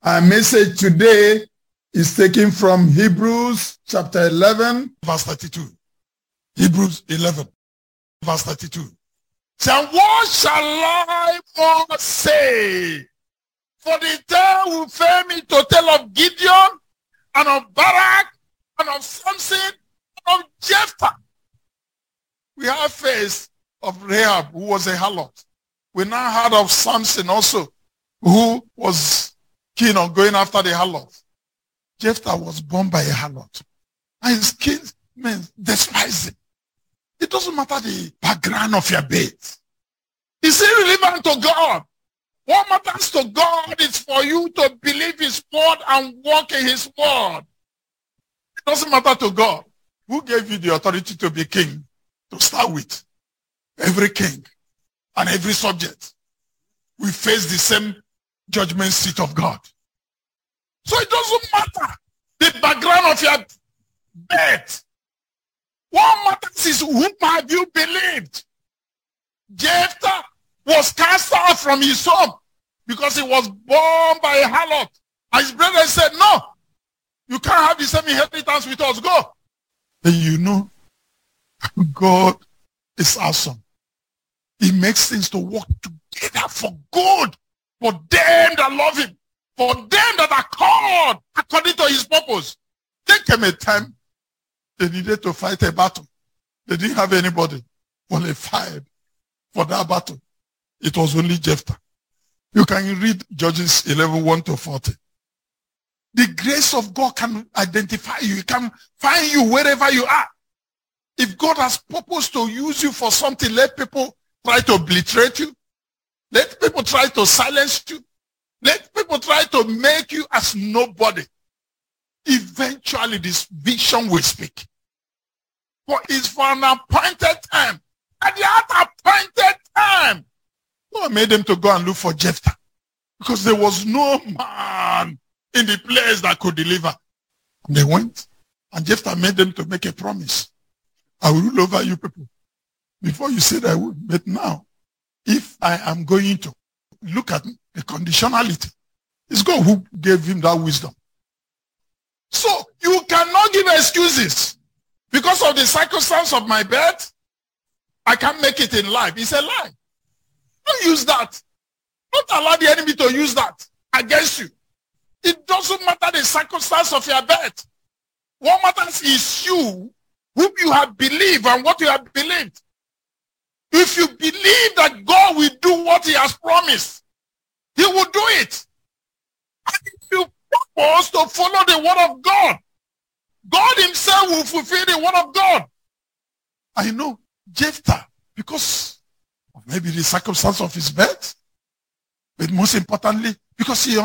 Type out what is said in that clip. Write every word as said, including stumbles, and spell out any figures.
Our message today is taken from Hebrews chapter eleven, verse thirty-two. Hebrews eleven, verse thirty-two. So what shall I more say? For the tale will fail me to tell of Gideon, and of Barak, and of Samson, and of Jephthah. We have faced of Rahab, who was a harlot. We now heard of Samson also, who was keen on going after the harlot. Jephthah was born by a harlot. And his kinsmen despised him. It doesn't matter the background of your birth. It's irrelevant to God. What matters to God is for you to believe his word and walk in his word. It doesn't matter to God. Who gave you the authority to be king? To start with. Every king and every subject. We face the same judgment seat of God. So it doesn't matter the background of your birth. What matters is whom have you believed? Jephthah was cast out from his home because he was born by a harlot. And his brother said, no, you can't have the same inheritance with us. Go. And you know, God is awesome. He makes things to work together for good. For them that love him. For them that are called according to his purpose. There came a time they needed to fight a battle. They didn't have anybody qualified for that battle. It was only Jephthah. You can read Judges eleven, one to forty. The grace of God can identify you. It can find you wherever you are. If God has purpose to use you for something, let people try to obliterate you. Let people try to silence you. Let people try to make you as nobody. Eventually this vision will speak. For it's for an appointed time. At the appointed time. God made them to go and look for Jephthah. Because there was no man in the place that could deliver. And they went. And Jephthah made them to make a promise. I will rule over you people. Before you said I would. But now, if I am going to look at the conditionality, it's God who gave him that wisdom. So you cannot give excuses. Because of the circumstance of my birth, I can't make it in life. It's a lie. Don't use that. Don't allow the enemy to use that against you. It doesn't matter the circumstance of your birth. What matters is you, whom you have believed and what you have believed. If you believe that God will do what he has promised, he will do it. And if you purpose to follow the word of God, God himself will fulfill the word of God. I know Jephthah, because of maybe the circumstance of his birth, but most importantly, because he